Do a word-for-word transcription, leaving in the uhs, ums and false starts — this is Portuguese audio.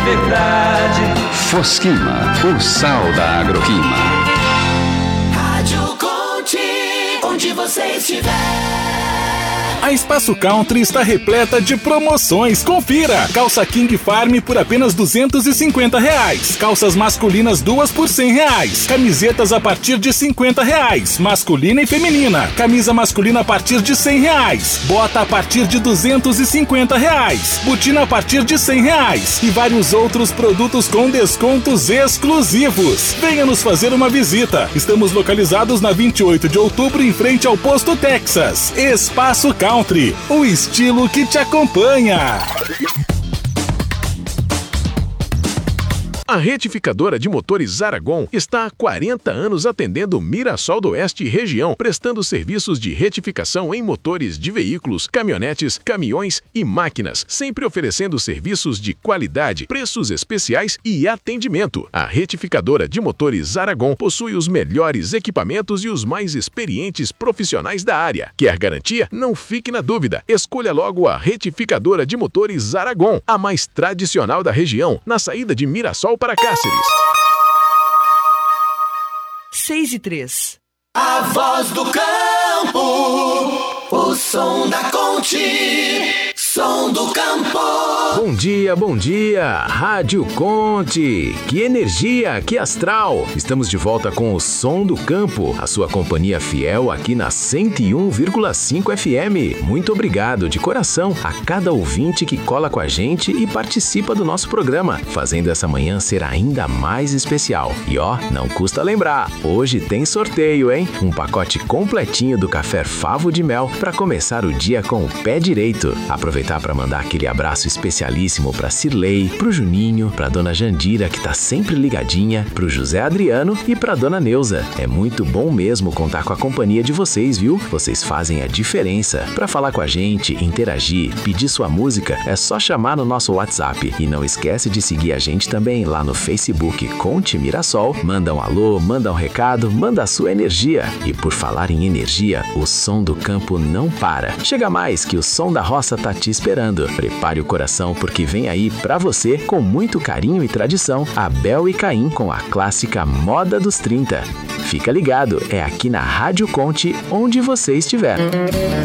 verdade. Fosquima, o sal da Agroquima. Rádio Conte, onde você estiver. A Espaço Country está repleta de promoções. Confira! Calça King Farm por apenas duzentos e cinquenta reais. Calças masculinas duas por cem reais. Camisetas a partir de cinquenta reais. Masculina e feminina. Camisa masculina a partir de cem reais. Bota a partir de duzentos e cinquenta reais. Botina a partir de cem reais. E vários outros produtos com descontos exclusivos. Venha nos fazer uma visita. Estamos localizados na vinte e oito de outubro, em frente ao Posto Texas. Espaço Country, o estilo que te acompanha. A retificadora de motores Aragon está há quarenta anos atendendo Mirassol do Oeste e região, prestando serviços de retificação em motores de veículos, caminhonetes, caminhões e máquinas, sempre oferecendo serviços de qualidade, preços especiais e atendimento. A retificadora de motores Aragon possui os melhores equipamentos e os mais experientes profissionais da área. Quer garantia? Não fique na dúvida. Escolha logo a retificadora de motores Aragon, a mais tradicional da região, na saída de Mirassol para Cáceres. seis e três. A voz do campo, o som da Conte, som do campo. Bom dia, bom dia, Rádio Conte. Que energia, que astral. Estamos de volta com o Som do Campo, a sua companhia fiel aqui na cento e um vírgula cinco F M. Muito obrigado de coração a cada ouvinte que cola com a gente e participa do nosso programa, fazendo essa manhã ser ainda mais especial. E ó, não custa lembrar, hoje tem sorteio, hein? Um pacote completinho do café Favo de Mel para começar o dia com o pé direito. Aproveitar para mandar aquele abraço especialíssimo para Cirlei, pro Juninho, pra dona Jandira, que tá sempre ligadinha, pro José Adriano e pra dona Neuza. É muito bom mesmo contar com a companhia de vocês, viu? Vocês fazem a diferença. Para falar com a gente, interagir, pedir sua música, é só chamar no nosso WhatsApp. E não esquece de seguir a gente também lá no Facebook Conte Mirassol. Manda um alô, manda um recado, manda a sua energia. E por falar em energia, o som do campo não para. Chega mais que o som da roça tá te esperando. Prepare o coração porque vem aí pra você, com muito carinho e tradição, Abel e Caim com a clássica Moda dos trinta. Fica ligado, é aqui na Rádio Conte, onde você estiver.